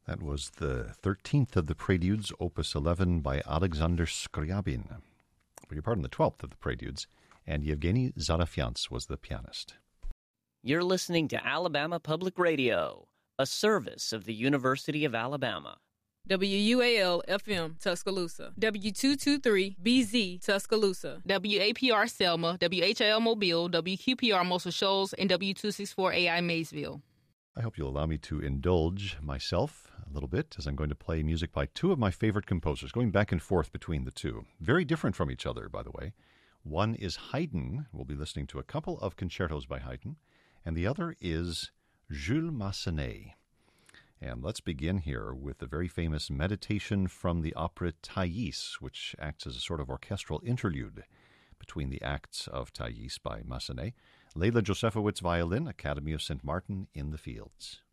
That was the 13th of the Preludes, Opus 11 by Alexander Scriabin. Beg your pardon, the 12th of the Preludes, and Yevgeny Zarafyants was the pianist. You're listening to Alabama Public Radio, a service of the University of Alabama. WUAL-FM, Tuscaloosa. W223-BZ, Tuscaloosa. WAPR Selma, WHIL Mobile, WQPR Muscle Shoals, and W264AI Maysville. I hope you'll allow me to indulge myself a little bit as I'm going to play music by two of my favorite composers, going back and forth between the two. Very different from each other, by the way. One is Haydn. We'll be listening to a couple of concertos by Haydn. And the other is Jules Massenet. And let's begin here with the very famous Meditation from the opera Thais, which acts as a sort of orchestral interlude between the acts of Thais by Massenet. Leila Josefowitz, violin, Academy of St. Martin in the Fields.